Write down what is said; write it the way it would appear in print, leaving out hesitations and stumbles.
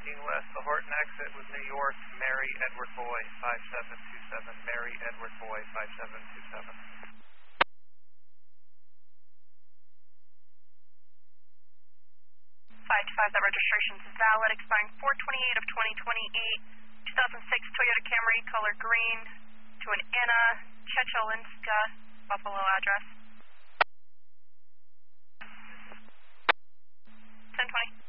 King West, the Horton exit with New York, Mary Edward Boy, 5727, Mary Edward Boy, 5727. 525, that registration is valid, expiring 4/28 of 2028, 2006 Toyota Camry, color green, to an Anna Chechelinska, Buffalo address. 1020.